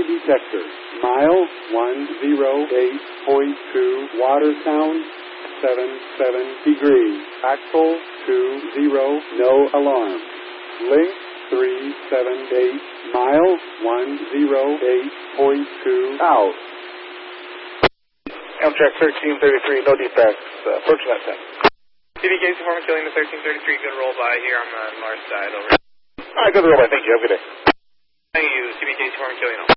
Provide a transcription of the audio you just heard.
detector. Mile 108.2, water sound 77 degrees. Axle 20, no alarm. Link 378, mile 108.2, out. Amtrak 1333, no defects, approaching that time. CBK Performance Killing to 1333, good roll by here on the north side, over. Alright, good roll by, thank you, have a good day. Thank you, CBK Performance Killing.